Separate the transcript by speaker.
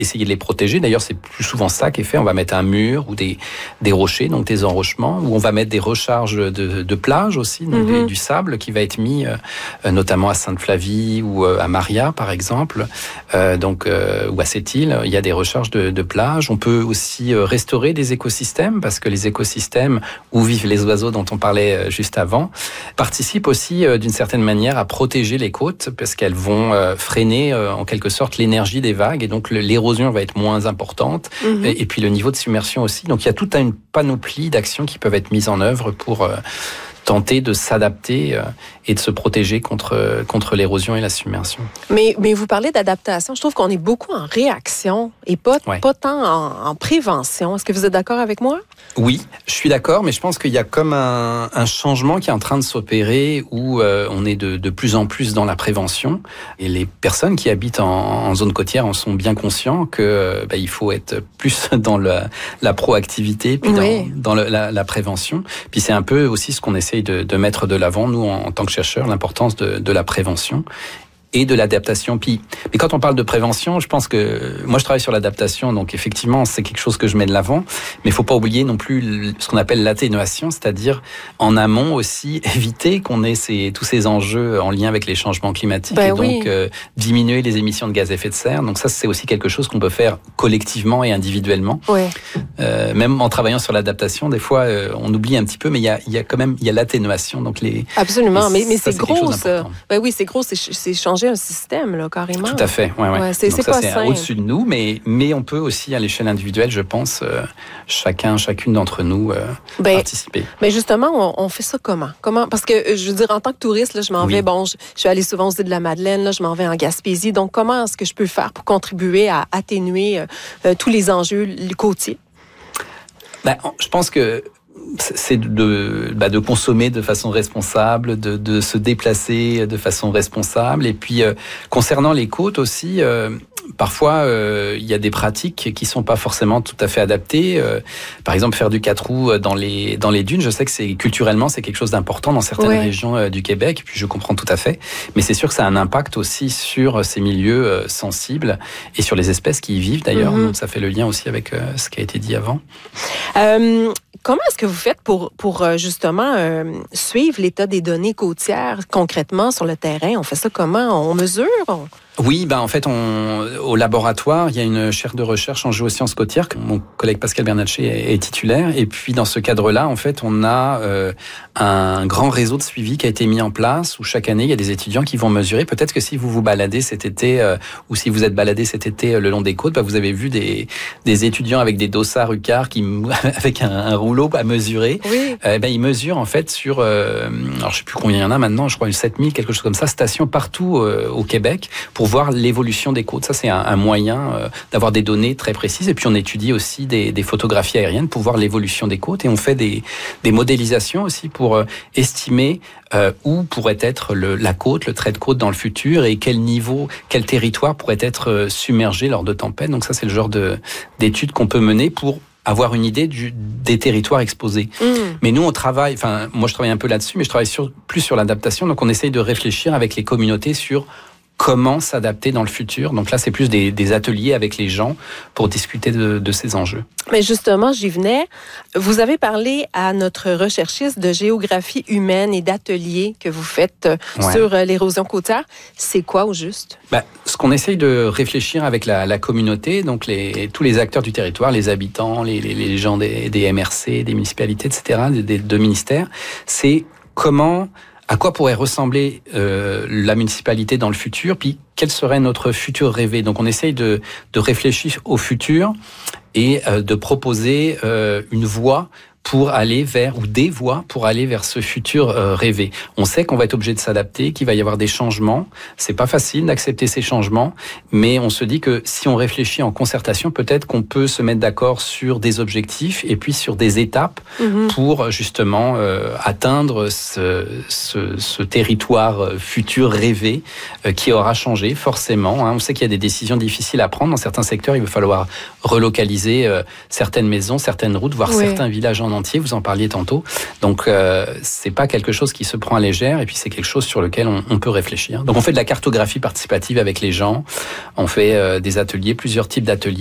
Speaker 1: essayer de les protéger. D'ailleurs, c'est plus souvent ça qui est fait. On va mettre un mur ou des rochers, donc des enrochements, ou on va mettre des recharges de plage aussi, donc du sable qui va être mis notamment à Sainte-Flavie ou à Maria, par exemple, ou à Sept-Îles. Il y a des recharges de plage. On peut aussi restaurer des écosystèmes, parce que les écosystèmes où vivent les oiseaux dont on parlait juste avant participent aussi d'une certaine manière à protéger les côtes, parce qu'elles vont freiner en quelque sorte l'énergie des vagues, et donc l'érosion va être moins importante, et puis le niveau de submersion aussi. Donc il y a toute une panoplie d'actions qui peuvent être mises en œuvre pour tenter de s'adapter et de se protéger contre l'érosion et la submersion.
Speaker 2: Mais vous parlez d'adaptation. Je trouve qu'on est beaucoup en réaction et pas tant en prévention. Est-ce que vous êtes d'accord avec moi?
Speaker 1: Oui, je suis d'accord, mais je pense qu'il y a comme un changement qui est en train de s'opérer où on est de plus en plus dans la prévention. Et les personnes qui habitent en zone côtière en sont bien conscients que il faut être plus dans la proactivité, puis dans la prévention. Puis c'est un peu aussi ce qu'on essaye de mettre de l'avant, nous, en tant que chercheurs, l'importance de la prévention et de l'adaptation. Mais quand on parle de prévention, je pense que moi je travaille sur l'adaptation, donc effectivement c'est quelque chose que je mets de l'avant, mais il faut pas oublier non plus ce qu'on appelle l'atténuation, c'est-à-dire en amont aussi éviter qu'on ait tous ces enjeux en lien avec les changements climatiques, donc diminuer les émissions de gaz à effet de serre. Donc ça c'est aussi quelque chose qu'on peut faire collectivement et individuellement. Même en travaillant sur l'adaptation, des fois on oublie un petit peu, mais il y a quand même l'atténuation. Donc
Speaker 2: absolument, mais c'est gros ça. Oui, c'est gros, c'est changer un système, là, carrément.
Speaker 1: Tout à fait,
Speaker 2: c'est pas
Speaker 1: c'est
Speaker 2: simple.
Speaker 1: Au-dessus de nous, mais on peut aussi, à l'échelle individuelle, je pense, chacune d'entre nous participer.
Speaker 2: Mais justement, on fait ça comment? Parce que, je veux dire, en tant que touriste, là, je m'en vais, je suis allée souvent aux Îles-de-la-Madeleine, là, je m'en vais en Gaspésie, donc comment est-ce que je peux faire pour contribuer à atténuer tous les enjeux côtiers?
Speaker 1: Je pense que c'est de consommer de façon responsable, de se déplacer de façon responsable. Et puis, concernant les côtes aussi, parfois, il y a des pratiques qui sont pas forcément tout à fait adaptées. Par exemple, faire du 4 roues dans les dunes, je sais que culturellement, c'est quelque chose d'important dans certaines régions du Québec. Et puis, je comprends tout à fait. Mais c'est sûr que ça a un impact aussi sur ces milieux sensibles et sur les espèces qui y vivent d'ailleurs. Donc, ça fait le lien aussi avec ce qui a été dit avant.
Speaker 2: Comment est-ce que vous faites pour justement suivre l'état des données côtières concrètement sur le terrain? On fait ça comment? On mesure?
Speaker 1: Oui, en fait, au laboratoire, il y a une chaire de recherche en géosciences côtières. Mon collègue Pascal Bernatchez est titulaire. Et puis, dans ce cadre-là, en fait, on a un grand réseau de suivi qui a été mis en place où chaque année, il y a des étudiants qui vont mesurer. Peut-être que si vous vous baladez cet été ou si vous êtes baladé cet été le long des côtes, vous avez vu des étudiants avec des dossards UCAR avec un rouleau à mesurer. Ils mesurent, en fait, sur, alors je sais plus combien il y en a maintenant, je crois 7000, quelque chose comme ça, stations partout au Québec pour voir l'évolution des côtes. Ça, c'est un moyen d'avoir des données très précises. Et puis, on étudie aussi des photographies aériennes pour voir l'évolution des côtes. Et on fait des modélisations aussi pour estimer où pourrait être la côte, le trait de côte dans le futur et quel territoire pourrait être submergé lors de tempêtes. Donc ça, c'est le genre d'études qu'on peut mener pour avoir une idée des territoires exposés. Mais nous, moi je travaille un peu là-dessus, mais je travaille plus sur l'adaptation. Donc on essaye de réfléchir avec les communautés sur comment s'adapter dans le futur. Donc là, c'est plus des ateliers avec les gens pour discuter de ces enjeux.
Speaker 2: Mais justement, j'y venais. Vous avez parlé à notre recherchiste de géographie humaine et d'ateliers que vous faites sur l'érosion côtière. C'est quoi au juste?
Speaker 1: Ce qu'on essaye de réfléchir avec la communauté, donc tous les acteurs du territoire, les habitants, les gens des MRC, des municipalités, etc., des deux ministères, c'est à quoi pourrait ressembler la municipalité dans le futur, puis quel serait notre futur rêvé. Donc on essaye de réfléchir au futur et de proposer une voie pour aller des voies pour aller vers ce futur rêvé. On sait qu'on va être obligé de s'adapter, qu'il va y avoir des changements. C'est pas facile d'accepter ces changements, mais on se dit que si on réfléchit en concertation, peut-être qu'on peut se mettre d'accord sur des objectifs et puis sur des étapes pour justement atteindre ce territoire futur rêvé qui aura changé forcément. On sait qu'il y a des décisions difficiles à prendre. Dans certains secteurs, il va falloir relocaliser certaines maisons, certaines routes, voire certains villages en monde entier, vous en parliez tantôt. Donc, c'est pas quelque chose qui se prend à légère, et puis c'est quelque chose sur lequel on peut réfléchir. Donc, on fait de la cartographie participative avec les gens. On fait des ateliers, plusieurs types d'ateliers.